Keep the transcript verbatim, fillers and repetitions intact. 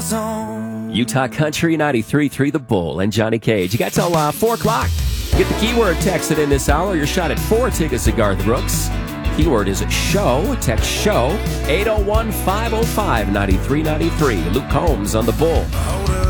zone. Utah Country ninety-three point three The Bull and Johnny Cage. You got till uh, four o'clock. Get the keyword texted in this hour. Your shot at four tickets to Garth Brooks. Keyword is show. Text show eight oh one, five oh five, nine three nine three. Luke Combs on The Bull.